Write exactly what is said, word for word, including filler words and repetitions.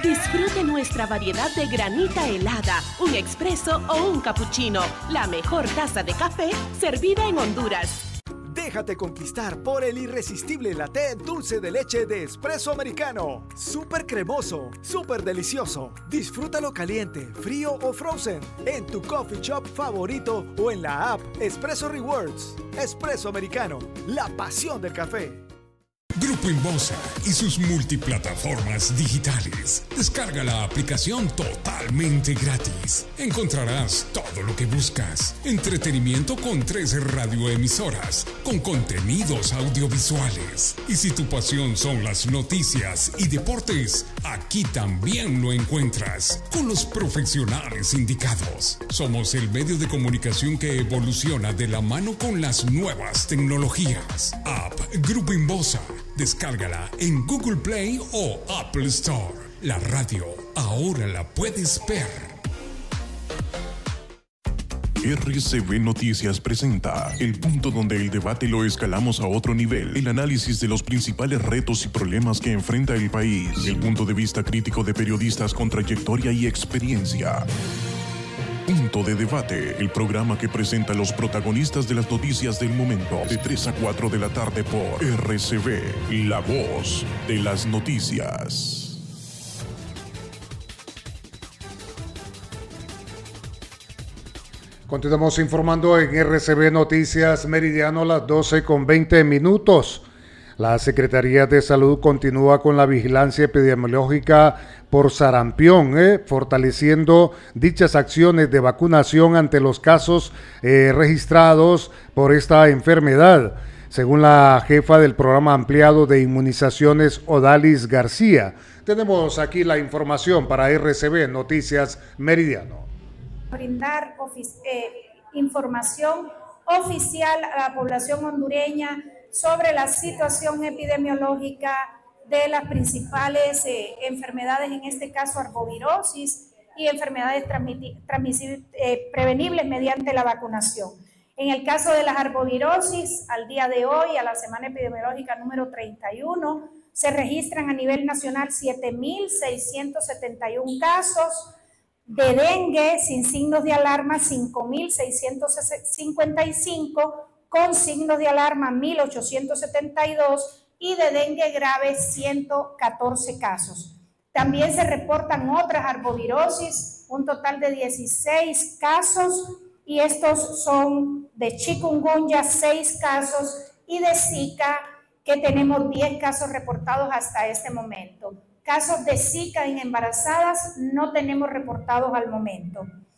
Disfrute nuestra variedad de granita helada, un expreso o un cappuccino. La mejor taza de café servida en Honduras. Déjate conquistar por el irresistible latte dulce de leche de Espresso Americano. Súper cremoso, súper delicioso. Disfrútalo caliente, frío o frozen en tu coffee shop favorito o en la app Espresso Rewards. Espresso Americano, la pasión del café. Grupo Inbosa y sus multiplataformas digitales. Descarga la aplicación totalmente gratis. Encontrarás todo lo que buscas. Entretenimiento con tres radioemisoras, con contenidos audiovisuales. Y si tu pasión son las noticias y deportes, aquí también lo encuentras, con los profesionales indicados. Somos el medio de comunicación que evoluciona de la mano con las nuevas tecnologías. App Grupo Inbosa. Descárgala en Google Play o Apple Store. La radio ahora la puedes ver. R C B Noticias presenta el punto donde el debate lo escalamos a otro nivel. El análisis de los principales retos y problemas que enfrenta el país. El punto de vista crítico de periodistas con trayectoria y experiencia. Punto de Debate, el programa que presenta a los protagonistas de las noticias del momento, de tres a cuatro de la tarde por R C B, la voz de las noticias. Continuamos informando en R C B Noticias Meridiano, las doce con veinte minutos. La Secretaría de Salud continúa con la vigilancia epidemiológica por sarampión, eh, fortaleciendo dichas acciones de vacunación ante los casos eh, registrados por esta enfermedad, según la jefa del programa ampliado de inmunizaciones, Odalis García. Tenemos aquí la información para R C B Noticias Meridiano. Brindar eh, información oficial a la población hondureña sobre la situación epidemiológica de las principales eh, enfermedades, en este caso arbovirosis y enfermedades eh, prevenibles mediante la vacunación. En el caso de las arbovirosis, al día de hoy, a la semana epidemiológica número treinta y uno, se registran a nivel nacional siete mil seiscientos setenta y uno casos. De dengue sin signos de alarma, cinco mil seiscientos cincuenta y cinco, con signos de alarma mil ochocientos setenta y dos y de dengue grave ciento catorce casos. También se reportan otras arbovirosis, un total de dieciséis casos, y estos son de chikungunya, seis casos, y de Zika, que tenemos diez casos reportados hasta este momento. Casos de Zika en embarazadas no tenemos reportados al momento.